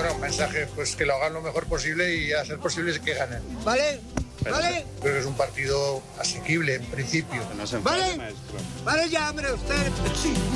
Bueno, un mensaje, pues que lo hagan lo mejor posible y a ser posible que ganen. ¿Vale? ¿Vale? Creo que es un partido asequible en principio. ¿Vale? Vale ya, hombre, usted. Sí.